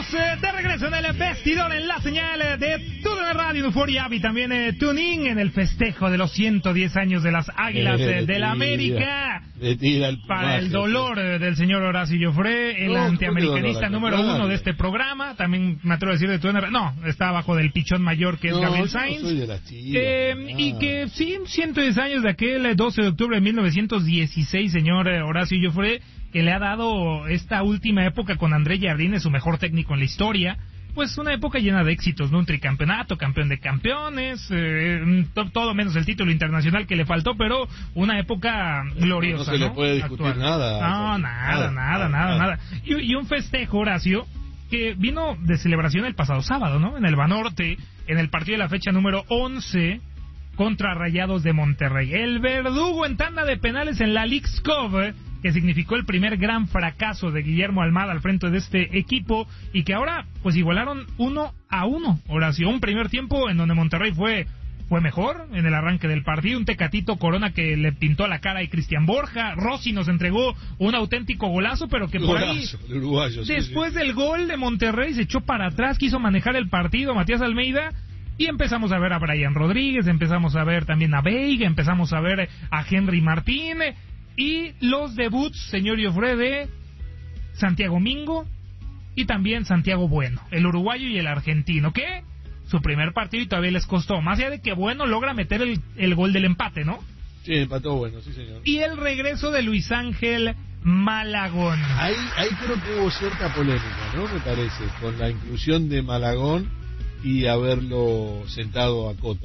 Estamos de regreso en el vestidor, en la señal de TUDN Radio, Euforia y también TuneIn en el festejo de los 110 años de las Águilas del América. Para el dolor del señor Horacio Joffre, el antiamericanista número uno de este programa, también me atrevo a decir de TUDN Radio, no, está abajo del pichón mayor que es Gabriel Sainz. Y que sí, 110 años de aquel 12 de octubre de 1916, señor Horacio Joffre, que le ha dado esta última época con André Jardine, su mejor técnico en la historia, pues una época llena de éxitos, ¿no? Un tricampeonato, campeón de campeones, todo menos el título internacional que le faltó, pero una época gloriosa, ¿no? Se le puede discutir nada. No, nada. Y un festejo, Horacio, que vino de celebración el pasado sábado, ¿no? En el Banorte, en el partido de la fecha número 11 contra Rayados de Monterrey. El verdugo en tanda de penales en la Leagues Cup, que significó el primer gran fracaso de Guillermo Almada al frente de este equipo, y que ahora pues igualaron 1-1, Horacio. Un primer tiempo en donde Monterrey fue mejor en el arranque del partido, un Tecatito Corona que le pintó la cara a Cristian Borja, Rossi nos entregó un auténtico golazo, pero que por ahí, uruguayo, después del gol de Monterrey, se echó para atrás, quiso manejar el partido Matías Almeida, y empezamos a ver a Brian Rodríguez, empezamos a ver también a Veiga, empezamos a ver a Henry Martín, y los debuts, señor Joffre, de Santiago Mingo y también Santiago Bueno, el uruguayo y el argentino, que su primer partido y todavía les costó, más allá de que Bueno logra meter el gol del empate, ¿no? Sí, empató Bueno, sí señor. Y el regreso de Luis Ángel Malagón. Ahí creo que hubo cierta polémica, ¿no? Me parece, con la inclusión de Malagón y haberlo sentado a Cota.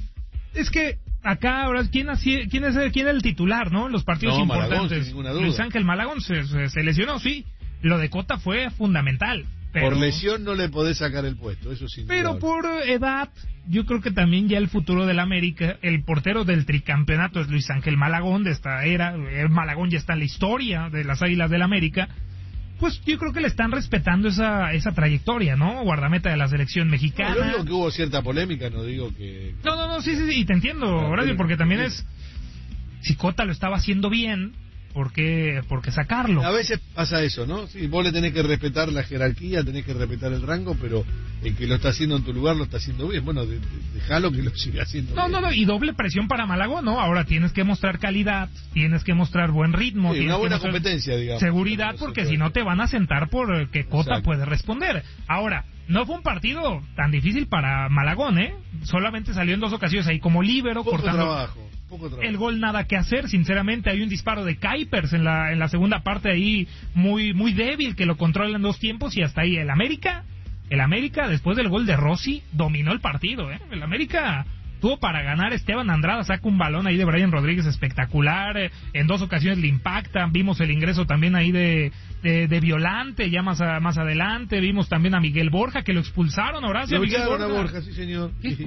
Es que acá ahora ¿quién es el titular, ¿no? En los partidos importantes. Malagón, sin ninguna duda. Luis Ángel Malagón se lesionó, sí. Lo de Cota fue fundamental. Pero, por lesión no le podés sacar el puesto, eso sí. Pero por edad, yo creo que también ya el futuro del América, el portero del tricampeonato es Luis Ángel Malagón de esta era. Malagón ya está en la historia de las Águilas del América. Pues yo creo que le están respetando esa trayectoria, ¿no? Guardameta de la selección mexicana. No, yo digo que hubo cierta polémica, no digo que... No, sí, y te entiendo, Horacio, porque también es... Si Cota lo estaba haciendo bien, ¿por qué sacarlo? A veces pasa eso, ¿no? Sí, vos le tenés que respetar la jerarquía, tenés que respetar el rango, pero el que lo está haciendo en tu lugar lo está haciendo bien. Bueno, dejalo que lo siga haciendo bien. No, y doble presión para Malagón, ¿no? Ahora tienes que mostrar calidad, tienes que mostrar buen ritmo. Sí, una buena competencia, digamos. Seguridad, porque si no te van a sentar por que Cota puede responder. Ahora, no fue un partido tan difícil para Malagón, ¿eh? Solamente salió en 2 ocasiones ahí como líbero, cortando trabajo. El gol nada que hacer, sinceramente. Hay un disparo de Kuipers en la segunda parte ahí muy débil, que lo controla en 2 tiempos, y hasta ahí el América, después del gol de Rossi, dominó el partido, ¿eh? El América tuvo para ganar. Esteban Andrada saca un balón ahí de Brian Rodríguez espectacular, en 2 ocasiones le impactan. Vimos el ingreso también ahí de Violante ya más adelante. Vimos también a Miguel Borja, que lo expulsaron, Horacio. Miguel Borja, sí señor. Qué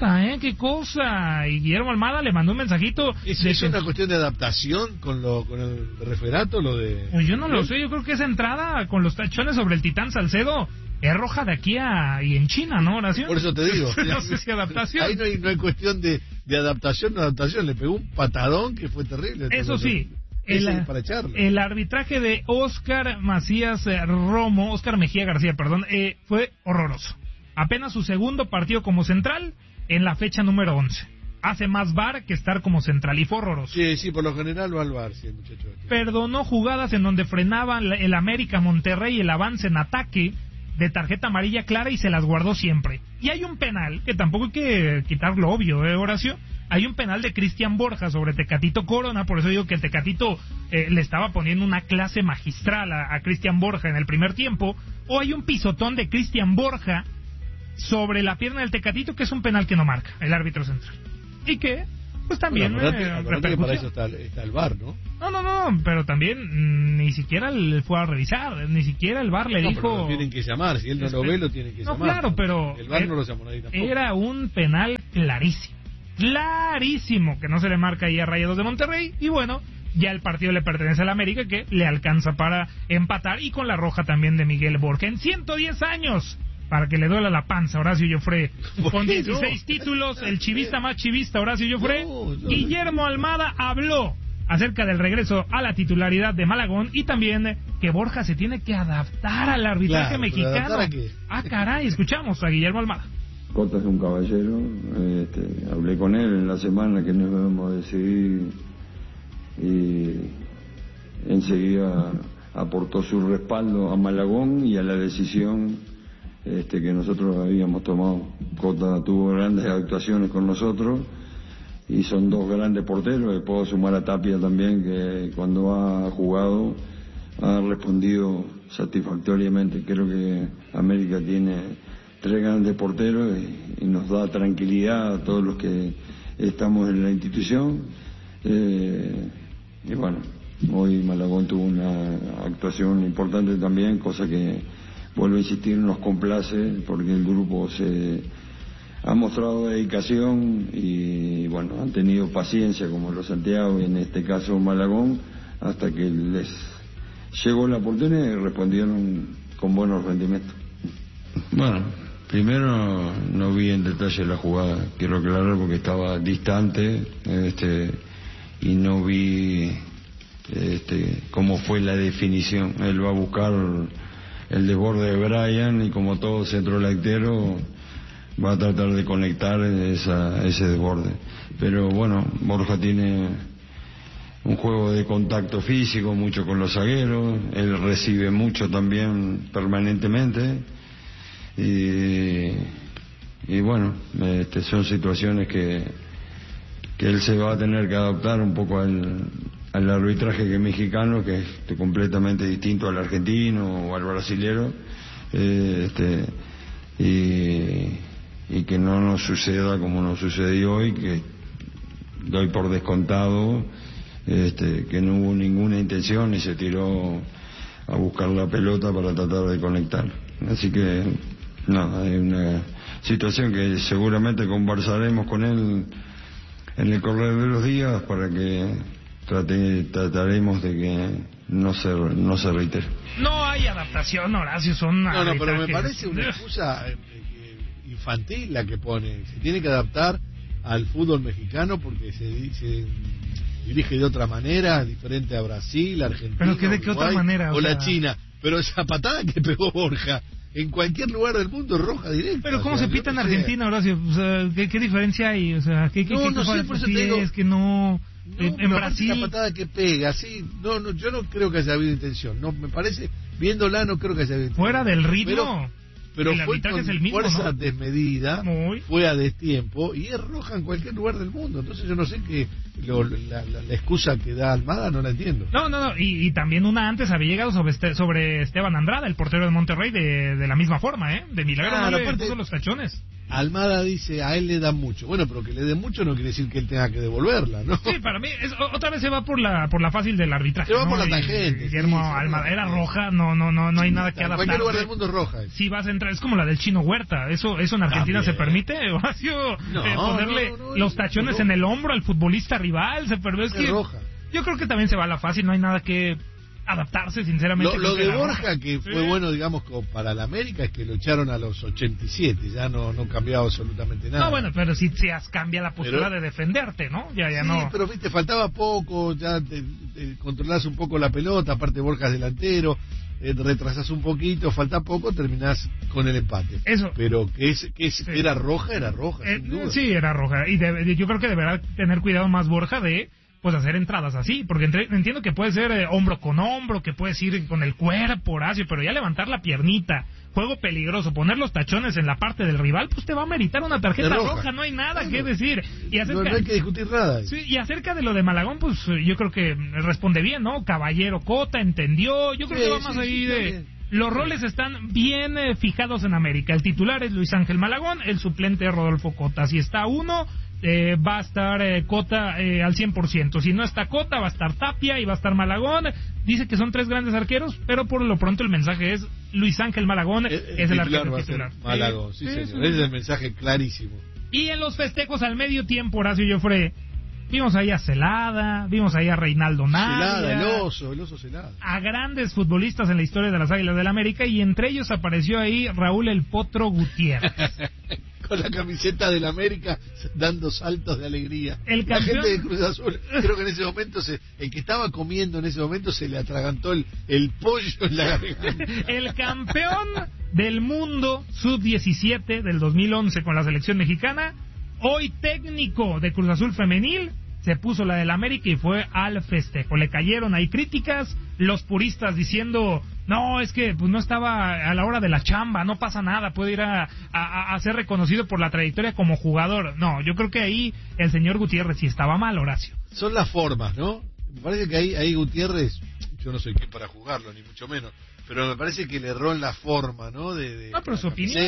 cosa. Y Guillermo Almada le mandó un mensajito. ¿Es una cuestión de adaptación con el referato, lo de...? Pues yo no lo sé, yo creo que esa entrada con los tachones sobre el Titán Salcedo es roja de aquí y en China, ¿no, Horacio? Por eso te digo. No sé si adaptación. Ahí no hay cuestión de adaptación, le pegó un patadón que fue terrible. Eso sí, el arbitraje de Óscar Mejía García, fue horroroso. Apenas su segundo partido como central en la fecha número 11. Hace más VAR que estar como central, y fue horroroso. Sí, por lo general va al VAR, sí, el muchacho. Perdonó jugadas en donde frenaban el América Monterrey el avance en ataque de tarjeta amarilla clara, y se las guardó siempre. Y hay un penal, que tampoco hay que quitarlo obvio, Horacio. Hay un penal de Cristian Borja sobre Tecatito Corona, por eso digo que el Tecatito le estaba poniendo una clase magistral a Cristian Borja en el primer tiempo. O hay un pisotón de Cristian Borja sobre la pierna del Tecatito, que es un penal que no marca el árbitro central. Y que, pues también... Acordate que para eso está el VAR, ¿no? No, pero también ni siquiera le fue a revisar, ni siquiera el VAR le dijo... Pero lo tienen que llamar, si él no lo ve, lo tienen que llamar. No, claro, pero... El VAR no lo llamó nadie tampoco. Era un penal clarísimo, que no se le marca ahí a Rayados de Monterrey, y bueno, ya el partido le pertenece al América, que le alcanza para empatar, y con la roja también de Miguel Borja. En 110 años... Para que le duela la panza, Horacio Joffre. Con 16 títulos, el chivista más chivista, Horacio Joffre. Guillermo Almada habló acerca del regreso a la titularidad de Malagón y también que Borja se tiene que adaptar al arbitraje mexicano. Ah, caray, escuchamos a Guillermo Almada. Cota es un caballero, hablé con él en la semana que nos íbamos a decidir y enseguida aportó su respaldo a Malagón y a la decisión que nosotros habíamos tomado. Cota tuvo grandes actuaciones con nosotros y son dos grandes porteros. Puedo sumar a Tapia también, que cuando ha jugado ha respondido satisfactoriamente. Creo que América tiene 3 grandes porteros y nos da tranquilidad a todos los que estamos en la institución. Y bueno, hoy Malagón tuvo una actuación importante también, cosa que, vuelvo a insistir, nos complace porque el grupo se ha mostrado dedicación y bueno, han tenido paciencia como los Santiago y en este caso Malagón, hasta que les llegó la oportunidad y respondieron con buenos rendimientos. Bueno, primero no vi en detalle la jugada, quiero aclarar, porque estaba distante y no vi cómo fue la definición. Él va a buscar el desborde de Brian y, como todo centro delantero, va a tratar de conectar ese desborde. Pero bueno, Borja tiene un juego de contacto físico mucho con los zagueros, él recibe mucho también permanentemente y bueno, son situaciones que él se va a tener que adaptar un poco al arbitraje que es mexicano, que es completamente distinto al argentino o al brasilero, y que no nos suceda como nos sucedió hoy, que doy por descontado que no hubo ninguna intención y se tiró a buscar la pelota para tratar de conectar. Así que no, hay una situación que seguramente conversaremos con él en el correr de los días para que trataremos de que no se reitere. No hay adaptación, Horacio, son... No, pero me parece una excusa infantil la que pone. Se tiene que adaptar al fútbol mexicano porque se dirige de otra manera, diferente a Brasil, Argentina, pero que de qué otra manera, o la China. Pero esa patada que pegó Borja en cualquier lugar del mundo es roja directa. Pero ¿cómo se pita en Argentina, Horacio? O sea, ¿qué diferencia hay? O sea, ¿qué no sé, por eso te digo, es que no... en Brasil... La patada que pega, sí, no, yo no creo que haya habido intención. No, me parece, viéndola no creo que haya habido intención. Fuera del ritmo... Pero fue con es el mismo, fuerza ¿no? desmedida, fue a destiempo y es roja en cualquier lugar del mundo. Entonces yo no sé que la excusa que da Almada no la entiendo. No, y también una antes había llegado sobre Esteban Andrada, el portero de Monterrey, de la misma forma, de milagro, no le puso los tachones. Almada dice, a él le dan mucho. Bueno, pero que le den mucho no quiere decir que él tenga que devolverla, ¿no? Sí, para mí, otra vez se va por la fácil del arbitraje. Se va por la tangente. Guillermo Almada, era roja, no hay nada que adaptar. En cualquier lugar del mundo es roja. Si vas a entrar, es como la del Chino Huerta. ¿Eso en Argentina también se permite, Horacio? Ponerle los tachones en el hombro al futbolista rival, es roja. Yo creo que también se va a la fácil, no hay nada que adaptarse, sinceramente. Lo de Borja, que fue bueno, digamos, para la América, es que lo echaron a los 87, ya no cambiaba absolutamente nada. No, bueno, pero sí cambia la postura de defenderte, ¿no? Ya sí, no. Pero viste, faltaba poco, ya te controlás un poco la pelota, aparte Borja es delantero, retrasás un poquito, falta poco, terminás con el empate. Eso. Pero era roja, sin duda. Sí, era roja, y yo creo que deberá tener cuidado más Borja de hacer entradas así, porque entiendo que puede ser hombro con hombro, que puedes ir con el cuerpo, Horacio, pero ya levantar la piernita, juego peligroso, poner los tachones en la parte del rival, pues te va a meritar una tarjeta roja, no hay nada que decir. Y no hay que discutir nada. Sí, y acerca de lo de Malagón, pues yo creo que responde bien, ¿no? Caballero Cota, entendió, yo creo que va más ahí de... Los roles están bien fijados en América. El titular es Luis Ángel Malagón, el suplente es Rodolfo Cota. Si está uno, va a estar Cota al 100%. Si no está Cota, va a estar Tapia y va a estar Malagón. Dice que son 3 grandes arqueros, pero por lo pronto el mensaje es Luis Ángel Malagón es el arquero titular. Malagón, sí, señor. Ese es el mensaje clarísimo. Y en los festejos al medio tiempo, Horacio Joffre, vimos ahí a Celada, vimos ahí a Reinaldo Navia. Celada, el oso Celada. A grandes futbolistas en la historia de las Águilas del América, y entre ellos apareció ahí Raúl El Potro Gutiérrez. con la camiseta del América dando saltos de alegría. La gente de Cruz Azul, creo que en ese momento el que estaba comiendo en ese momento se le atragantó el pollo en la garganta. El campeón del mundo sub-17 del 2011 con la selección mexicana, hoy técnico de Cruz Azul femenil, se puso la del América y fue al festejo. Le cayeron ahí críticas, los puristas diciendo, no, es que pues no estaba a la hora de la chamba, no pasa nada, puede ir a ser reconocido por la trayectoria como jugador. No, yo creo que ahí el señor Gutiérrez sí estaba mal, Horacio. Son las formas, ¿no? Me parece que ahí Gutiérrez, yo no soy quien para jugarlo, ni mucho menos, pero me parece que le erró en la forma, ¿no? No, pero su opinión.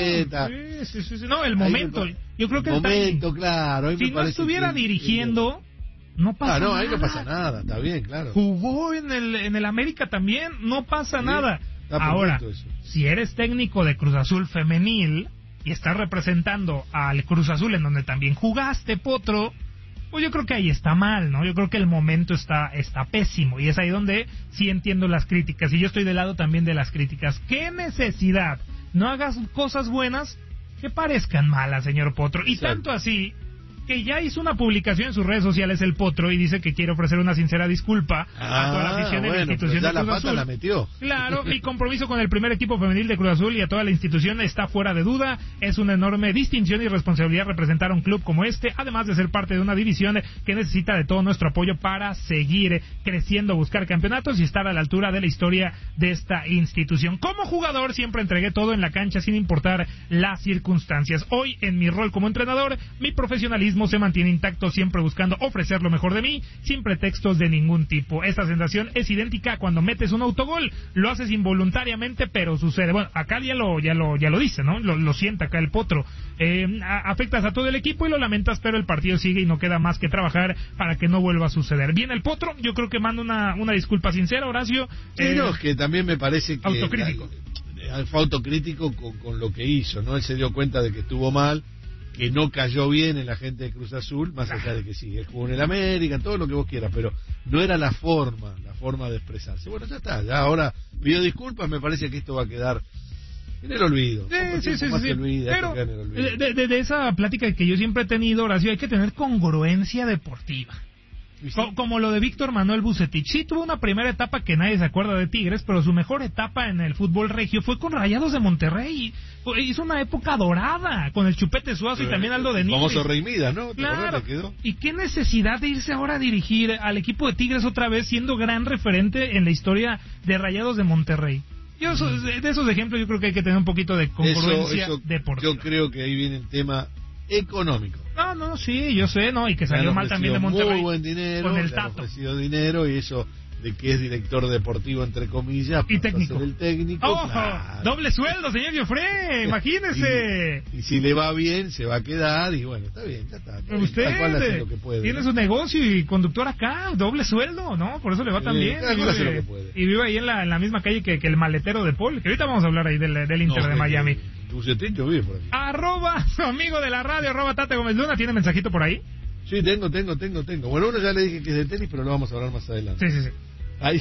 Sí. No, el momento. Yo creo que el momento, claro. Si no estuviera dirigiendo, no pasa nada. Ahí no pasa nada, está bien, claro. Jugó en el América también, no pasa nada. Ahora, si eres técnico de Cruz Azul femenil y estás representando al Cruz Azul en donde también jugaste, Potro, pues yo creo que ahí está mal, ¿no? Yo creo que el momento está pésimo y es ahí donde sí entiendo las críticas y yo estoy del lado también de las críticas. ¿Qué necesidad? No hagas cosas buenas que parezcan malas, señor Potro. Y tanto así que ya hizo una publicación en sus redes sociales el Potro y dice que quiere ofrecer una sincera disculpa a toda la afición de la institución de Cruz Azul. La metió. Claro, mi compromiso con el primer equipo femenil de Cruz Azul y a toda la institución está fuera de duda. Es una enorme distinción y responsabilidad representar a un club como este, además de ser parte de una división que necesita de todo nuestro apoyo para seguir creciendo, buscar campeonatos y estar a la altura de la historia de esta institución. Como jugador siempre entregué todo en la cancha sin importar las circunstancias. Hoy, en mi rol como entrenador, mi profesionalismo se mantiene intacto, siempre buscando ofrecer lo mejor de mí, sin pretextos de ningún tipo. Esta sensación es idéntica a cuando metes un autogol, lo haces involuntariamente, pero sucede. Bueno, acá ya lo dice, ¿no? Lo siente acá el Potro. Afectas a todo el equipo y lo lamentas, pero el partido sigue y no queda más que trabajar para que no vuelva a suceder. Bien el Potro, yo creo que manda una disculpa sincera, Horacio. No, es que también me parece que autocrítico. Fue autocrítico con lo que hizo, ¿no? Él se dio cuenta de que estuvo mal, que no cayó bien en la gente de Cruz Azul, más allá de que sí, él jugó en el América, todo lo que vos quieras, pero no era la forma de expresarse. Bueno, ya está, ya ahora pidió disculpas, me parece que esto va a quedar en el olvido. Sí. Pero de esa plática que yo siempre he tenido, Horacio, hay que tener congruencia deportiva. Como lo de Víctor Manuel Vucetich. Sí, tuvo una primera etapa que nadie se acuerda de Tigres, pero su mejor etapa en el fútbol regio fue con Rayados de Monterrey. Hizo una época dorada con el Chupete Suazo y también Aldo de Nigris. Famoso Rey Midas, ¿no? Claro. ¿Y qué necesidad de irse ahora a dirigir al equipo de Tigres otra vez, siendo gran referente en la historia de Rayados de Monterrey? De esos ejemplos yo creo que hay que tener un poquito de congruencia deportiva. Yo creo que ahí viene el tema económico. No, sí, yo sé, ¿no? Y que salió mal también de Monterrey. Muy buen dinero, con el le han Tato. ofrecido dinero y eso de que es director deportivo, entre comillas, y técnico. El técnico. ¡Ojo! Claro. Doble sueldo, señor Giofré, imagínese. Y si le va bien, se va a quedar y bueno, está bien, ya está. Usted lo que puede, tiene su negocio y conductor acá, doble sueldo, ¿no? Por eso le va tan bien. Hace lo que puede. Y vive ahí en la misma calle que el maletero de Paul, que ahorita vamos a hablar ahí del Inter de Miami. Bucetich vive por aquí. @ su amigo de la radio, @ Tate Gómez Luna, ¿tiene mensajito por ahí? Sí, tengo. Bueno, uno ya le dije que es de tenis, pero lo vamos a hablar más adelante. Sí. Hay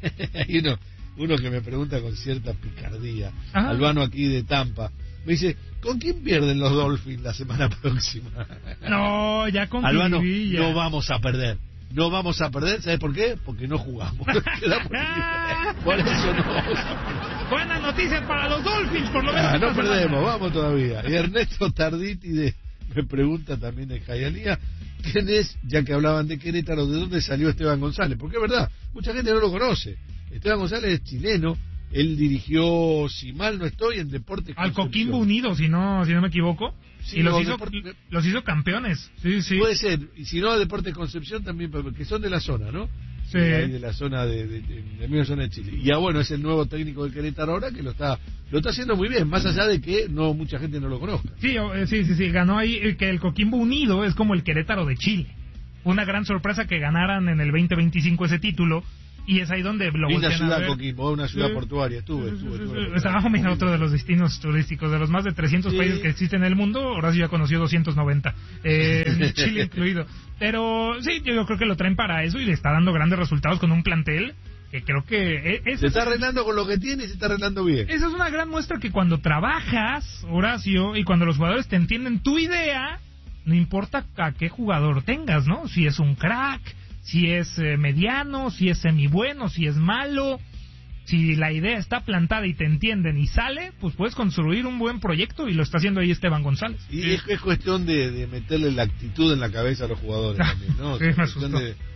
uno que me pregunta con cierta picardía, Ajá. Albano aquí de Tampa, me dice, ¿con quién pierden los Dolphins la semana próxima? No, ya con Albano, Kiribilla. no vamos a perder, ¿sabes por qué? Porque no jugamos. Por eso no vamos a perder. Buenas noticias para los Dolphins, por lo menos. No perdemos, vamos todavía. Y Ernesto Tarditi me pregunta también de Jayalía, ¿quién es, ya que hablaban de Querétaro, de dónde salió Esteban González? Porque es verdad, mucha gente no lo conoce. Esteban González es chileno, él dirigió, si mal no estoy, en Deportes al Coquimbo Unido, si no me equivoco. Sí, y los hizo campeones. Sí. Puede ser, y si no, Deportes Concepción también, porque son de la zona, ¿no? Sí. De la zona de la misma zona de Chile. Y ya bueno, es el nuevo técnico del Querétaro ahora que lo está haciendo muy bien, más allá de que no mucha gente no lo conozca. Sí, ganó ahí, que el Coquimbo Unido es como el Querétaro de Chile. Una gran sorpresa que ganaran en el 2025 ese título. Y es ahí donde lo voltean a ver. Una ciudad Coquimbo, una ciudad portuaria. Estuve. Estaba mira otro de los destinos turísticos. De los más de 300 países que existen en el mundo, Horacio ya conoció 290. Chile incluido. Pero sí, yo creo que lo traen para eso y le está dando grandes resultados con un plantel que creo que... Se está arreglando con lo que tiene y se está arreglando bien. Esa es una gran muestra que cuando trabajas, Horacio, y cuando los jugadores te entienden tu idea, no importa a qué jugador tengas, ¿no? Si es un crack, si es mediano, si es semibueno, si es malo... Si la idea está plantada y te entienden y sale, pues puedes construir un buen proyecto y lo está haciendo ahí Esteban González. Y es cuestión de meterle la actitud en la cabeza a los jugadores también, ¿no? Sí, me asustó.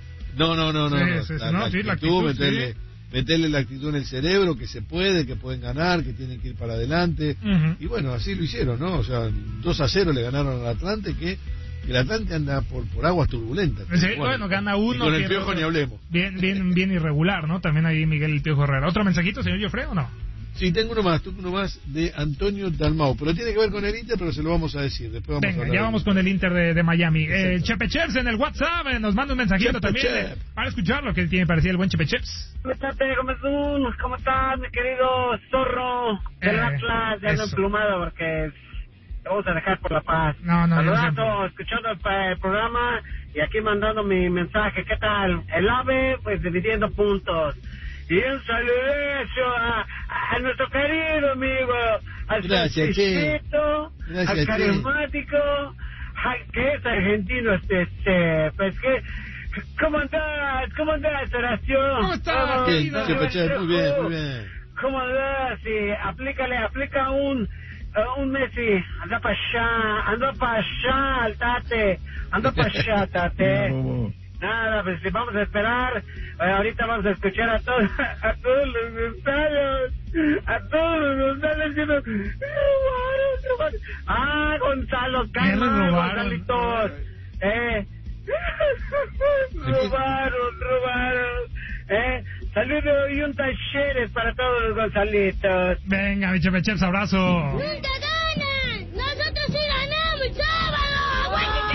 La actitud, meterle la actitud en el cerebro, que se puede, que pueden ganar, que tienen que ir para adelante. Y bueno, así lo hicieron, ¿no? O sea, 2-0 le ganaron al Atlante, que el Atlante anda por aguas turbulentas. Sí, bueno, gana uno. Y con el Piojo ni hablemos. Bien irregular, ¿no? También ahí Miguel el Piojo Herrera. ¿Otro mensajito, señor Joffre, o no? Sí, tengo uno más de Antonio Dalmau, pero tiene que ver con el Inter, pero se lo vamos a decir. Después vamos a hablar. Ya vamos con el Inter de Miami. Chepe Cheps en el WhatsApp nos manda un mensajito Chepe también para escuchar lo que tiene parecido el buen Chepe Cheps. ¿Cómo estás, mi querido zorro del Atlas? Ya no emplumado porque... vamos a dejar por la paz. Saludazo, escuchando el programa y aquí mandando mi mensaje. ¿Qué tal? El AVE, pues dividiendo puntos. Y un saludo a nuestro querido amigo, al sencillito, al carismático, que es argentino, pues que... ¿Cómo andás, Horacio? ¿Cómo estás? Muy bien. ¿Cómo andás? Sí, aplica un Messi, anda para allá, al Tate, Tate. Nada, pues vamos a esperar, ahorita vamos a escuchar a todos los González diciendo, robaron. Gonzalo, calma, Gonzalitos, robaron. Saludos y un talleres para todos los Gonzalitos. Venga, mi Chepe Cheps, abrazo. ¡Nunca ganan! ¡Nosotros sí ganamos el sábado!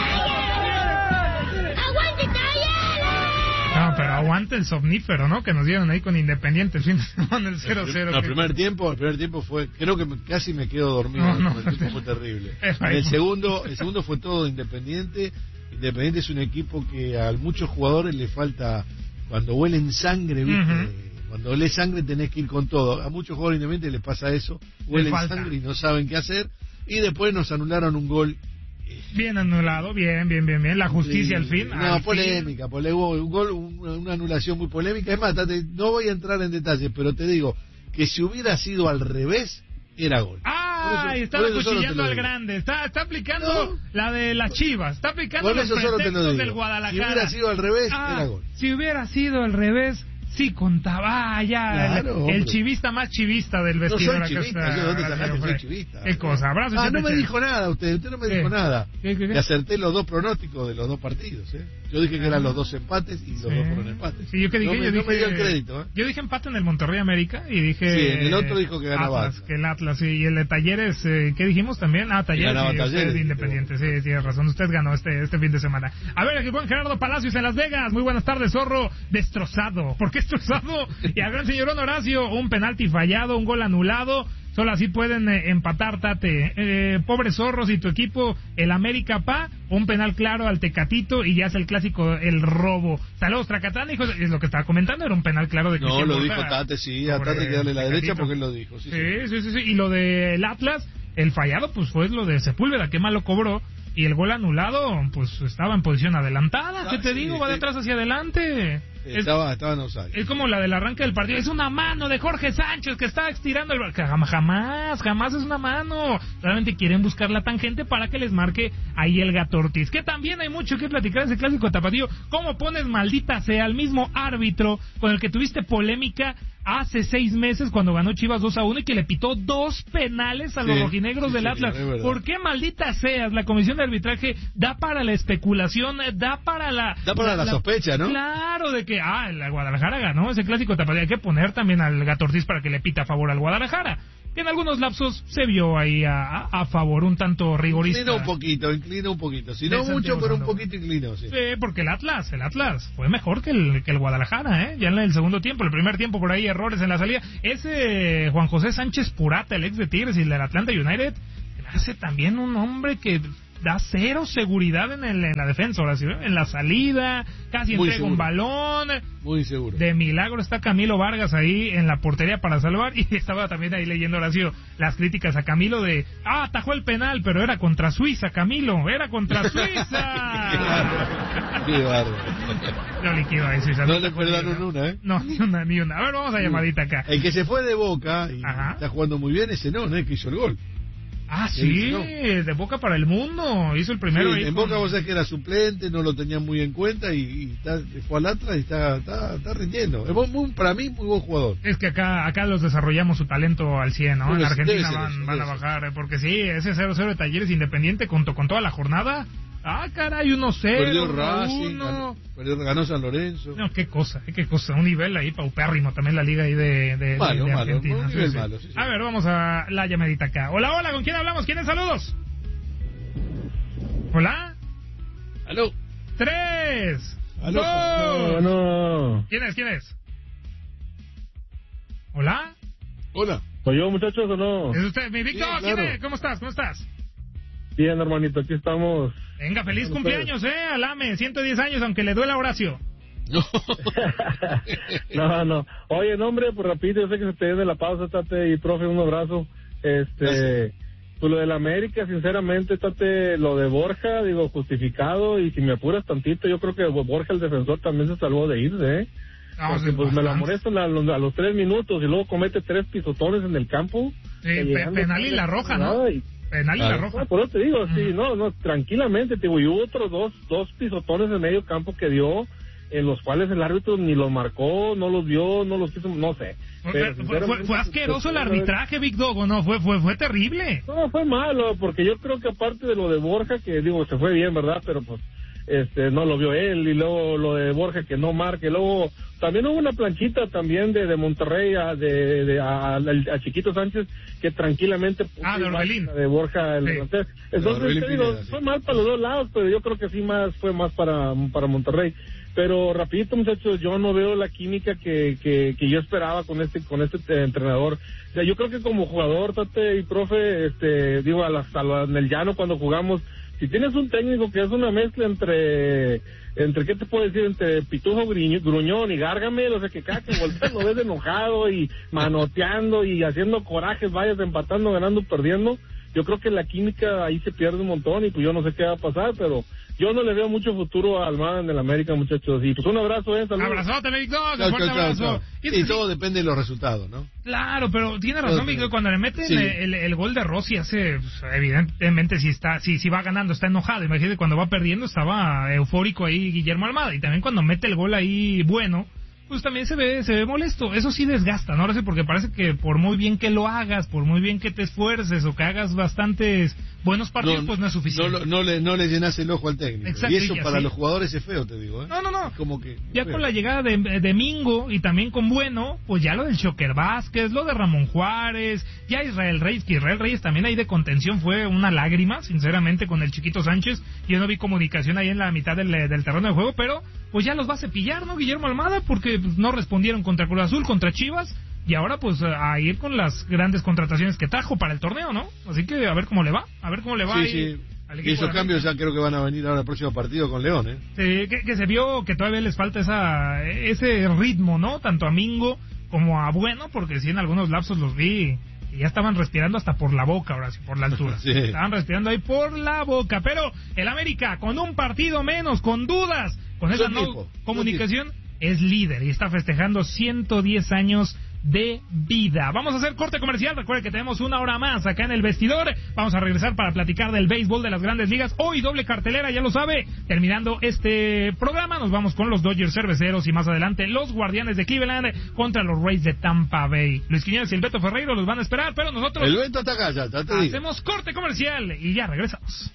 ¡Aguante Talleres! No, pero aguante el somnífero, ¿no? Que nos dieron ahí con Independiente el fin de semana, el 0-0. El primer tiempo fue, creo que casi me quedo dormido. El tiempo fue terrible. El segundo fue todo Independiente. Independiente es un equipo que a muchos jugadores le falta... Cuando huelen sangre, ¿viste? Cuando olés sangre tenés que ir con todo. A muchos jugadores independientes les pasa eso. Huelen sangre y no saben qué hacer. Y después nos anularon un gol. Bien anulado, bien. La justicia al fin. Polémica. Una anulación muy polémica. Es más, no voy a entrar en detalles, pero te digo que si hubiera sido al revés, era gol. Estaba cuchillando al grande. Está aplicando la de las Chivas. Está aplicando los pretextos del Guadalajara. Si hubiera sido al revés, era gol. Si hubiera sido al revés, sí contaba. El chivista más chivista del vestidor. No soy chivista, yo dónde sacaste que soy chivista. ¿Qué cosa? Abrazo. No me dijo nada usted no me dijo nada. ¿Qué? Acerté los dos pronósticos de los dos partidos, Yo dije que eran los dos empates y los dos fueron empates. Sí, yo dije, no me dio el crédito. Yo dije empate en el Monterrey América y dije... Sí, en el otro dijo que ganaba Atlas. Que el Atlas, y el de Talleres, ¿qué dijimos también? Talleres y usted Independiente. Sí, tiene razón, usted ganó este fin de semana. A ver, aquí buen Gerardo Palacios en Las Vegas. Muy buenas tardes, zorro. Destrozado. ¿Por qué destrozado? Y al gran señor Horacio, un penalti fallado, un gol anulado. Solo así pueden empatar, Tate. Pobres zorros y tu equipo, el América un penal claro al Tecatito y ya es el clásico, el robo. Saludos, Tracatán, hijo, es lo que estaba comentando, era un penal claro de que... No, lo dijo Tate, sí, a Tate que darle la derecha porque él lo dijo. Sí. Y lo del Atlas, el fallado, pues fue lo de Sepúlveda, que mal lo cobró. Y el gol anulado, pues estaba en posición adelantada. ¿Qué te digo? Va de atrás hacia adelante. Estaba en offside. Es como la del arranque del partido. Es una mano de Jorge Sánchez que está estirando el... Jamás es una mano. Realmente quieren buscar la tangente para que les marque ahí el Gato Ortiz. Que también hay mucho que platicar de ese clásico tapatío. ¿Cómo pones, maldita sea, al mismo árbitro con el que tuviste polémica hace 6 meses cuando ganó Chivas 2-1 y que le pitó 2 penales a los rojinegros del Atlas? ¿Por qué, maldita seas, la comisión de arbitraje da para la especulación, da para la sospecha, ¿no? Claro, de que el Guadalajara ganó ese clásico tapatío. Hay que poner también al Gato Ortiz para que le pita a favor al Guadalajara, que en algunos lapsos se vio ahí a favor, un tanto rigorista. Inclina un poquito. Si no mucho, pero un poquito inclinó, sí. Porque el Atlas fue mejor que el Guadalajara, ya en el segundo tiempo. El primer tiempo por ahí errores en la salida. Ese Juan José Sánchez Purata, el ex de Tigres y el del Atlanta United, hace también un hombre que da cero seguridad en la defensa, ahora sí, en la salida, casi muy entrega seguro. un balón. Muy seguro. De milagro está Camilo Vargas ahí en la portería para salvar, y estaba también ahí leyendo, Horacio, las críticas a Camilo de, atajó el penal, pero era contra Suiza, Camilo, era contra Suiza. Qué bárbaro. Lo liquidó ahí Suiza. No le perdonaron una, ¿eh? No, ni una. A ver, vamos a llamadita acá. El que se fue de Boca y Ajá. está jugando muy bien, ese no es que hizo el gol. Ah, sí, no. de Boca para el mundo, hizo el primero. Sí, ahí en Boca vos sabés que era suplente, no lo tenían muy en cuenta y fue al Atlas y está rindiendo. Es para mí muy buen jugador. Es que acá los desarrollamos su talento al 100, ¿no? En Argentina van a bajar, porque sí, ese 0-0 de Talleres Independiente con toda la jornada. Ah, caray, 1-0. Perdió Racing, ganó San Lorenzo. No, qué cosa, un nivel ahí paupérrimo también la liga ahí de Argentina. Un nivel malo, sí. A ver, vamos a la llamadita acá. Hola, ¿con quién hablamos? ¿Quiénes saludos? Hola. Aló. 3, Aló. 2. No. ¿Quién es? Hola. Hola. ¿Soy yo, muchachos, o no? ¿Es usted, mi Víctor? Sí, claro. ¿Quién es? ¿Cómo estás? Bien, hermanito, aquí estamos. Venga, feliz cumpleaños, Alame, 110 años, aunque le duela a Horacio. No. Oye, no, hombre, pues rapidito, yo sé que se te viene la pausa, Tate, y profe, un abrazo. Pues lo de la América, sinceramente, Tate, lo de Borja, digo, justificado, y si me apuras tantito, yo creo que Borja, el defensor, también se salvó de irse, Porque pues me la molestan a los 3 minutos y luego comete 3 pisotones en el campo. Sí, penal y la roja, ¿no? Penal y la roja. Por eso te digo, sí, no, tranquilamente, te digo, y hubo otros dos pisotones en medio campo que dio, en los cuales el árbitro ni los marcó, no los vio, no los quiso, no sé. Fue asqueroso el arbitraje, Big Dog, ¿o no? Fue terrible. No, fue malo, porque yo creo que aparte de lo de Borja, que digo, se fue bien, ¿verdad? Pero pues, no lo vio él, y luego lo de Borja que no marque, luego también hubo una planchita también de Monterrey a Chiquito Sánchez que tranquilamente de Orbelín, de Borja el delantero. Entonces te digo, fue mal para los dos lados, pero yo creo que sí fue más para Monterrey. Pero rapidito, muchachos, yo no veo la química que yo esperaba con este entrenador. O sea, yo creo que como jugador, Tate y profe, digo, en el llano cuando jugamos, si tienes un técnico que es una mezcla entre ¿qué te puedo decir? Entre Pitufo Gruñón y Gárgamel, o sea, que cada que volteas lo ves enojado y manoteando y haciendo corajes, vayas empatando, ganando, perdiendo. Yo creo que la química ahí se pierde un montón y pues yo no sé qué va a pasar, pero yo no le veo mucho futuro a Almada en el América, muchachos. Y pues un abrazo, saludos. Abrazote, Víctor, fuerte abrazo. Y todo depende de los resultados, ¿no? Claro, pero tiene razón, Víctor, cuando le meten el gol de Rossi hace, pues, evidentemente si va ganando, está enojado. Imagínate, cuando va perdiendo estaba eufórico ahí Guillermo Almada, y también cuando mete el gol ahí bueno, pues también se ve molesto. Eso sí desgasta, ¿no? Ahora sí, porque parece que por muy bien que lo hagas, por muy bien que te esfuerces o que hagas bastantes buenos partidos, pues no es suficiente. No le llenas el ojo al técnico. Exacto, y eso para los jugadores es feo, te digo, No. Como que ya feo. con la llegada de Mingo y también con Bueno, pues ya lo del Shocker Vázquez, lo de Ramón Juárez, ya Israel Reyes también ahí de contención fue una lágrima, sinceramente, con el Chiquito Sánchez. Yo no vi comunicación ahí en la mitad del terreno de juego, pero pues ya los va a cepillar, ¿no, Guillermo Almada? Porque pues, no respondieron contra Cruz Azul, contra Chivas, y ahora pues a ir con las grandes contrataciones que trajo para el torneo, ¿no? Así que a ver cómo le va. Sí. Y esos cambios ya creo que van a venir ahora el próximo partido con León, Sí, que se vio que todavía les falta ese ritmo, ¿no? Tanto a Mingo como a Bueno, porque sí en algunos lapsos los vi y ya estaban respirando hasta por la boca, ahora sí, por la altura. Sí. Estaban respirando ahí por la boca, pero el América con un partido menos, con dudas, con esa comunicación, es líder y está festejando 110 años de vida. Vamos a hacer corte comercial. Recuerde que tenemos 1 hora más acá en el vestidor. Vamos a regresar para platicar del béisbol de las grandes ligas. Hoy doble cartelera, ya lo sabe. Terminando este programa, nos vamos con los Dodgers Cerveceros y más adelante los Guardianes de Cleveland contra los Rays de Tampa Bay. Luis Quiñones y el Beto Ferreiro los van a esperar, pero nosotros el Beto está acá, ya te digo. Hacemos corte comercial y ya regresamos.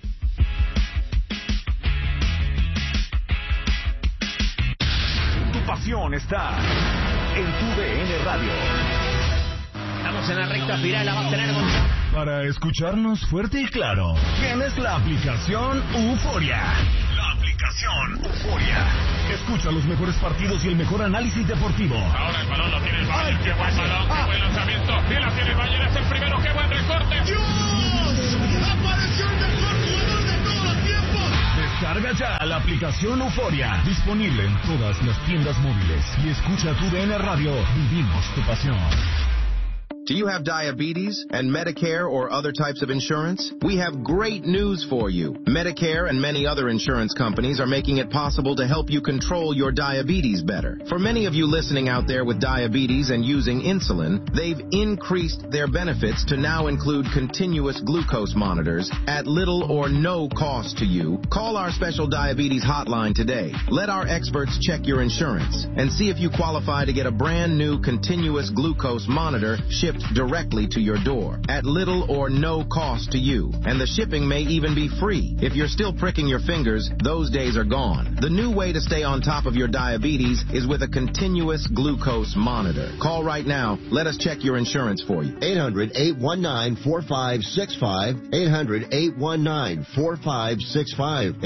Tu pasión está en tu DN Radio. Estamos en la recta final, la va a tener Para escucharnos fuerte y claro, tienes la aplicación Euforia. La aplicación Euforia. Escucha los mejores partidos y el mejor análisis deportivo. Ahora el balón lo tiene el Bayern. Qué buen balón, qué buen lanzamiento. Y la tiene el Bayern, es el primero. Qué buen recorte. ¡Dios! ¡Apareció el mejor jugador de todos la aplicación Euforia, disponible en todas las tiendas móviles. Y escucha tu DN Radio. Vivimos tu pasión. Do you have diabetes and Medicare or other types of insurance? We have great news for you. Medicare and many other insurance companies are making it possible to help you control your diabetes better. For many of you listening out there with diabetes and using insulin, they've increased their benefits to now include continuous glucose monitors at little or no cost to you. Call our special diabetes hotline today. Let our experts check your insurance and see if you qualify to get a brand new continuous glucose monitor shipped directly to your door at little or no cost to you. And the shipping may even be free. If you're still pricking your fingers, those days are gone. The new way to stay on top of your diabetes is with a continuous glucose monitor. Call right now. Let us check your insurance for you. 800-819-4565. 800-819-4565.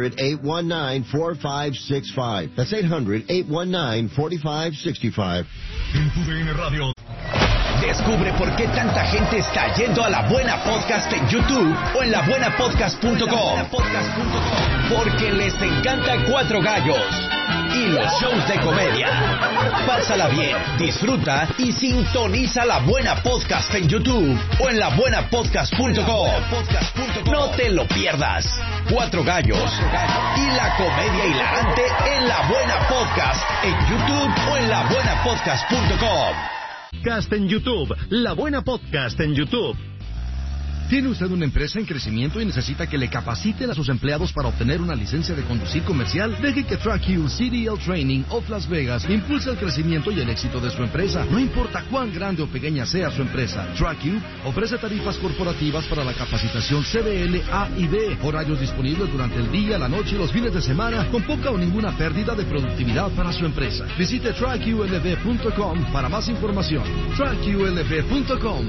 800-819-4565. That's 800-819-4565. En tu DN Radio. Descubre por qué tanta gente está yendo a La Buena Podcast en YouTube o en labuenapodcast.com. Porque les encanta Cuatro Gallos y los shows de comedia. Pásala bien, disfruta y sintoniza La Buena Podcast en YouTube o en labuenapodcast.com. No te lo pierdas. Cuatro Gallos y la comedia hilarante en La Buena Podcast en YouTube o en labuenapodcast.com. Podcast en YouTube, La Buena Podcast en YouTube. ¿Tiene usted una empresa en crecimiento y necesita que le capaciten a sus empleados para obtener una licencia de conducir comercial? Deje que TrackU CDL Training of Las Vegas impulse el crecimiento y el éxito de su empresa. No importa cuán grande o pequeña sea su empresa, TrackU ofrece tarifas corporativas para la capacitación CDL A y B, horarios disponibles durante el día, la noche y los fines de semana, con poca o ninguna pérdida de productividad para su empresa. Visite TrackULV.com para más información. TrackULV.com.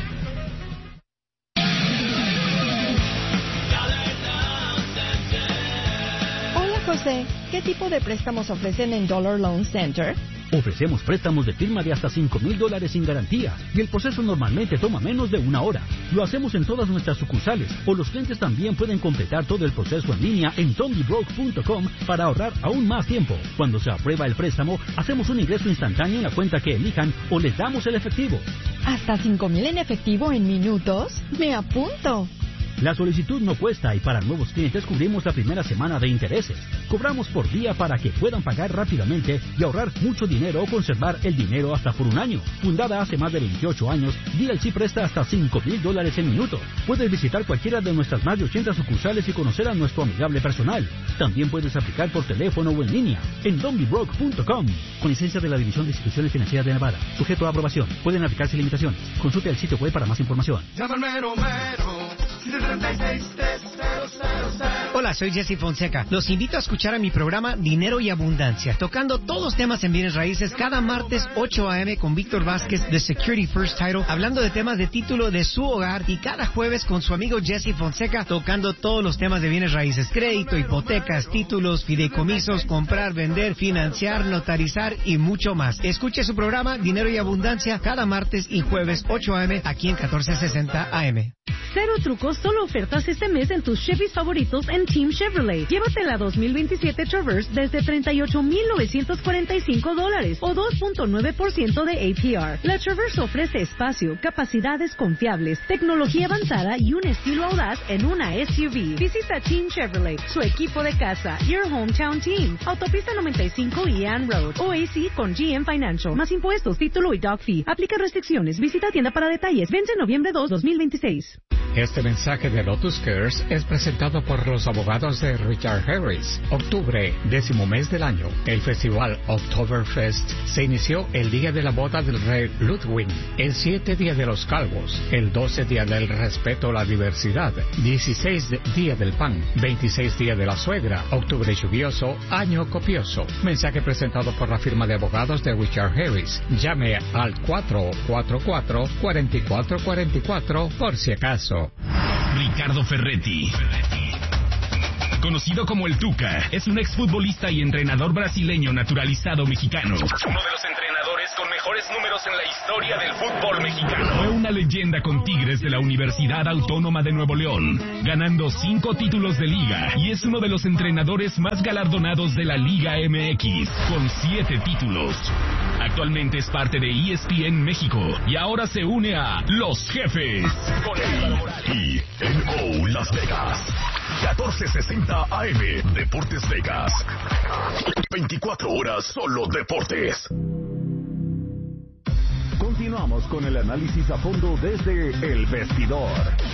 José, ¿qué tipo de préstamos ofrecen en Dollar Loan Center? Ofrecemos préstamos de firma de hasta $5,000 sin garantía y el proceso normalmente toma menos de 1 hora. Lo hacemos en todas nuestras sucursales o los clientes también pueden completar todo el proceso en línea en dondybroke.com para ahorrar aún más tiempo. Cuando se aprueba el préstamo, hacemos un ingreso instantáneo en la cuenta que elijan o les damos el efectivo. ¿Hasta $5,000 en efectivo en minutos? ¡Me apunto! La solicitud no cuesta y para nuevos clientes cubrimos la primera semana de intereses. Cobramos por día para que puedan pagar rápidamente y ahorrar mucho dinero o conservar el dinero hasta por 1 año. Fundada hace más de 28 años, DLC presta hasta $5,000 en minutos. Puedes visitar cualquiera de nuestras más de 80 sucursales y conocer a nuestro amigable personal. También puedes aplicar por teléfono o en línea en dondybroke.com. Con licencia de la División de Instituciones Financieras de Nevada. Sujeto a aprobación. Pueden aplicarse limitaciones. Consulte el sitio web para más información. Hola, soy Jesse Fonseca. Los invito a escuchar a mi programa Dinero y Abundancia, tocando todos los temas en bienes raíces cada martes 8 a.m. con Víctor Vázquez de Security First Title, hablando de temas de título de su hogar, y cada jueves con su amigo Jesse Fonseca tocando todos los temas de bienes raíces, crédito, hipotecas, títulos, fideicomisos, comprar, vender, financiar, notarizar y mucho más. Escuche su programa Dinero y Abundancia cada martes y jueves 8 a.m. aquí en 1460 AM. Cero trucos, solo ofertas este mes en tus Chevys favoritos en Team Chevrolet. Llévate la 2027 Traverse desde $38,945 o 2.9% de APR. La Traverse ofrece espacio, capacidades confiables, tecnología avanzada y un estilo audaz en una SUV. Visita Team Chevrolet, su equipo de casa, Your Hometown Team. Autopista 95 y Ann Road. OAC con GM Financial. Más impuestos, título y doc fee. Aplica restricciones. Visita tienda para detalles. Vence noviembre 2, 2026. Este mensaje de Lotus Cares es presentado por los abogados de Richard Harris. Octubre, 10º mes del año. El festival Oktoberfest se inició el día de la boda del rey Ludwig, el 7 día de los calvos, el 12 día del respeto a la diversidad, 16 día del pan, 26 día de la suegra, octubre lluvioso, año copioso. Mensaje presentado por la firma de abogados de Richard Harris. Llame al 444-4444 por si acaso. Ricardo Ferretti, conocido como el Tuca, es un exfutbolista y entrenador brasileño naturalizado mexicano. Uno de los entrenadores con mejores números en la historia del fútbol mexicano. Fue una leyenda con Tigres de la Universidad Autónoma de Nuevo León, ganando 5 títulos de liga y es uno de los entrenadores más galardonados de la Liga MX, con 7 títulos. Actualmente es parte de ESPN México y ahora se une a Los Jefes. Con Álvaro Morales. TNO Las Vegas. 1460 AM, Deportes Vegas. 24 horas solo deportes. Continuamos con el análisis a fondo desde El Vestidor.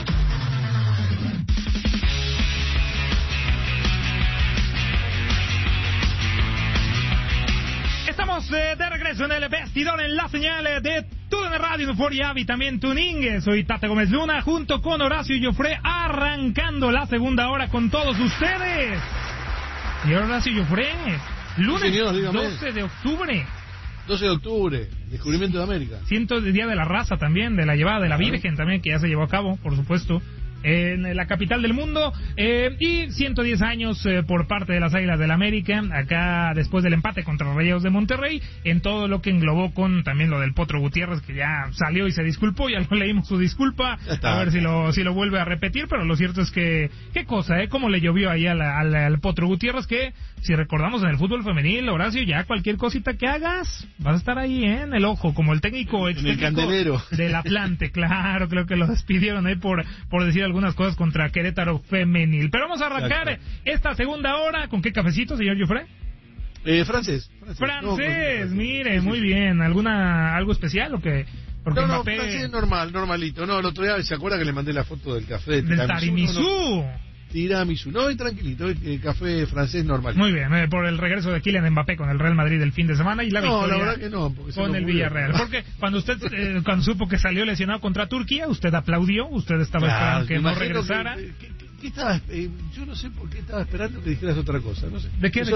Estamos de regreso en El Vestidor, en la señal de TUDN Radio, Euforia y también Tuning. Soy Tate Gómez Luna, junto con Horacio Joffre, arrancando la segunda hora con todos ustedes. Y Horacio Joffre, lunes, sí, señor, 12 de octubre. 12 de octubre, descubrimiento de América. El Día de la Raza también, de la llevada de la Virgen también, que ya se llevó a cabo, por supuesto, en la capital del mundo, y 110 años por parte de las Águilas del América, acá después del empate contra Rayados de Monterrey, en todo lo que englobó con también lo del Potro Gutiérrez, que ya salió y se disculpó, ya no leímos su disculpa, a ver si lo vuelve a repetir, pero lo cierto es que, qué cosa, cómo le llovió ahí al Potro Gutiérrez, que si recordamos en el fútbol femenil, Horacio, ya cualquier cosita que hagas, vas a estar ahí, en el ojo, como el técnico en el candelero del Atlante, claro, creo que lo despidieron ahí por decir algunas cosas contra Querétaro femenil. Pero vamos a arrancar esta segunda hora. ¿Con qué cafecito, señor Joffre? Francés. Mire, muy bien. ¿Algo especial o qué? Porque Mbappé... francés normalito. No, el otro día, ¿se acuerda que le mandé la foto del café? Del Tiramisú. Tiramisú, no, tranquilito, café francés normal. Muy bien, por el regreso de Kylian Mbappé con el Real Madrid el fin de semana y la victoria. No, la verdad que no, con el Villarreal. Porque cuando usted cuando supo que salió lesionado contra Turquía, usted aplaudió, usted estaba esperando que no regresara. ¿Qué estaba? Yo no sé por qué estaba esperando que dijeras otra cosa, no sé. ¿De qué?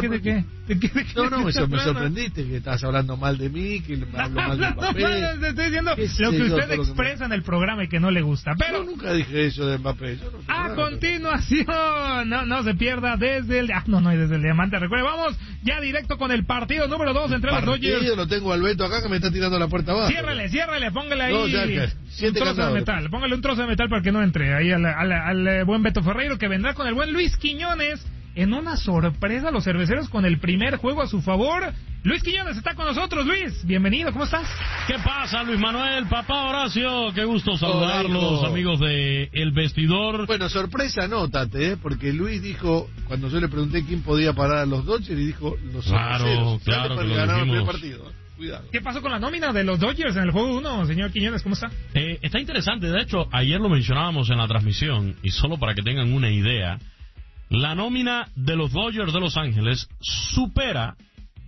No, me sorprendiste que estabas hablando mal de mí, que hablo mal de Mbappé. No, te estoy diciendo lo que usted expresa en el programa y que no le gusta. Pero yo nunca dije eso de Mbappé. Yo no sé a continuación, no se pierda desde el desde el Diamante. Recuerde, vamos ya directo con el partido número 2 entre los Dodgers. Yo lo tengo al Beto acá que me está tirando la puerta abajo. Ciérrele, póngale ahí un trozo de metal. Póngale un trozo de metal para que no entre ahí al buen Beto Ferreiro, que vendrá con el buen Luis Quiñones en una sorpresa a los cerveceros con el primer juego a su favor. Luis Quiñones está con nosotros. Luis, bienvenido, ¿cómo estás? ¿Qué pasa, Luis Manuel? Papá Horacio, qué gusto saludarlos, amigos de El Vestidor. Bueno, sorpresa no, Tate, porque Luis dijo, cuando yo le pregunté quién podía parar a los Dodgers, y dijo los cerveceros. Claro que lo ganaron el partido. Cuidado. ¿Qué pasó con la nómina de los Dodgers en el juego 1, señor Quiñones? ¿Cómo está? Está interesante. De hecho, ayer lo mencionábamos en la transmisión, y solo para que tengan una idea, la nómina de los Dodgers de Los Ángeles supera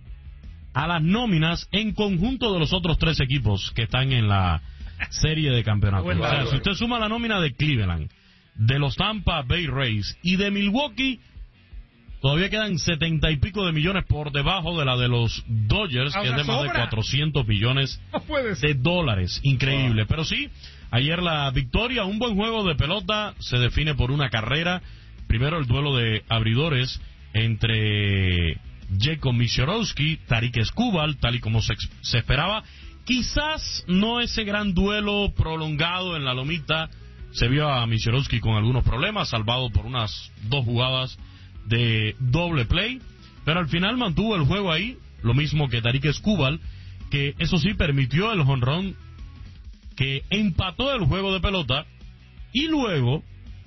a las nóminas en conjunto de los otros 3 equipos que están en la serie de campeonato. Bueno, o sea, si usted suma la nómina de Cleveland, de los Tampa Bay Rays y de Milwaukee, todavía quedan 70 y pico de millones por debajo de la de los Dodgers, que es de más de 400 millones de dólares. Increíble. Pero sí, ayer la victoria, un buen juego de pelota, se define por una carrera. Primero el duelo de abridores entre Jacob Misiorowski, Tarik Skubal, tal y como se esperaba. Quizás no ese gran duelo prolongado en la lomita. Se vio a Misiorowski con algunos problemas, salvado por unas 2 jugadas de doble play, pero al final mantuvo el juego ahí, lo mismo que Tarik Skubal, que eso sí permitió el jonrón que empató el juego de pelota, y luego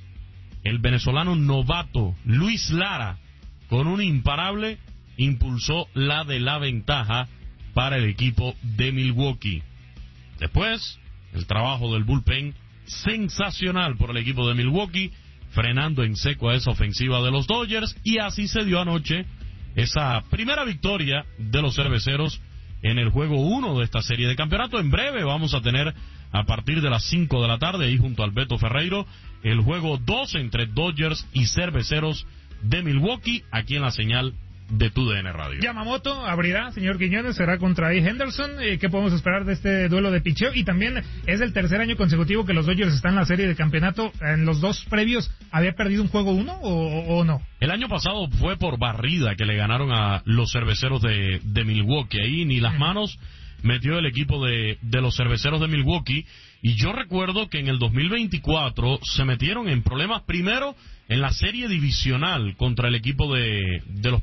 el venezolano novato Luis Lara, con un imparable, impulsó la de la ventaja para el equipo de Milwaukee. Después, el trabajo del bullpen sensacional por el equipo de Milwaukee, frenando en seco a esa ofensiva de los Dodgers, y así se dio anoche esa primera victoria de los cerveceros en el juego 1 de esta serie de campeonato. En breve vamos a tener, a partir de las 5 de la tarde, ahí junto al Beto Ferreiro, el juego 2 entre Dodgers y cerveceros de Milwaukee, aquí en la señal de TUDN Radio. Yamamoto abrirá, señor Quiñones, será contra A. Henderson. ¿Qué podemos esperar de este duelo de picheo? Y también es el tercer año consecutivo que los Dodgers están en la serie de campeonato. En los 2 previos, ¿había perdido un juego 1 o no? El año pasado fue por barrida que le ganaron a los cerveceros de Milwaukee. Ahí ni las manos metió el equipo de los Cerveceros de Milwaukee. Y yo recuerdo que en el 2024 se metieron en problemas primero en la serie divisional contra el equipo de los